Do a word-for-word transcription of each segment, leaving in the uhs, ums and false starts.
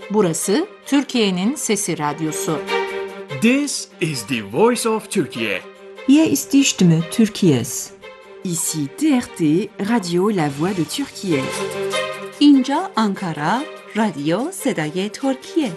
Burası Türkiye'nin Sesi Radyosu. This is the voice of Turkey. Hier ist die Stimme Türkiye's. Ici T R T, Radio La Voix de Türkiye. اینجا آنکارا، رادیو صدای ترکیه.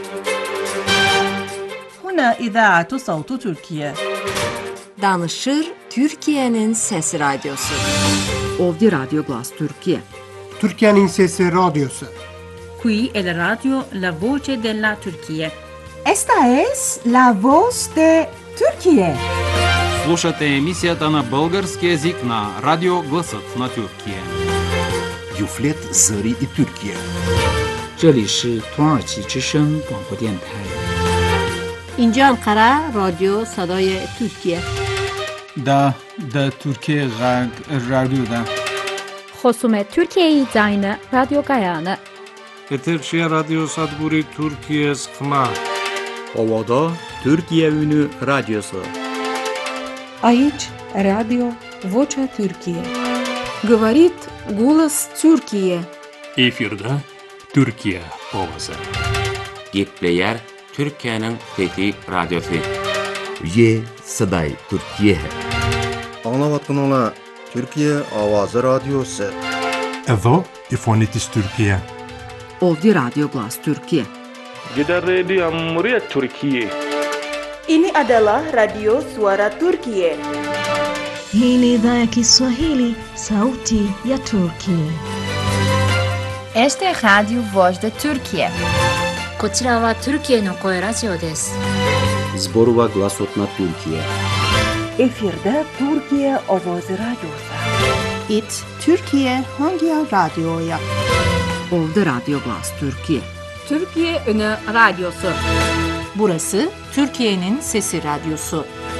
هنا إذاعة صوت تركيا. Danışır Türkiye'nin Sesi Radyosu. Ovdje Radio Glas Türkiye. Türkiye'nin Sesi Radyosu. Qui è la radio La Voce della Turchia. Esta es la voz de Türkiye. Слушате емисията на български език на Радио Гласът на Türkiye. Юфлет Зари и Türkiye. 这里是土耳其之声广播电台。 اینجا انقره رادیو صدای ترکیه. دا دا ترکیه غرگ رادیو دا. خصوم ترکیه زاین رادیو گایانه. Eterçiye Radyo Sadguri Türkiye Skma. Ovada Türkiye Ünü Radyosu. Aici Radio Vocea Türkiye. Говорит голос Türkiye. Efirde Türkiye ovası. Gepleyer Türkiye'nin Fethi Radyosu. Ye Saday Türkiye. Anlavatın ola Türkiye Avazı Radyosu. Evo İfonitis Türkiye. Ovdje Radio Glas Türkiye. Gider Radio Cumhuriyet Türkiye. Ini adalah Radio Suara Turkiye. Hii ni idhaa ya Kiswahili, Sauti ya Turkiye. Este es Radio Voz de Turkiye. こちらはトルキエの声ラジオです。 Zborova Glasot na Türkiye. Efirde Türkiye Avazı Radyosu. It Türkiye hangi radyoya? Ovdje Radio Glas Türkiye. Türkiye Ünü Radyosu. Burası Türkiye'nin Sesi Radyosu.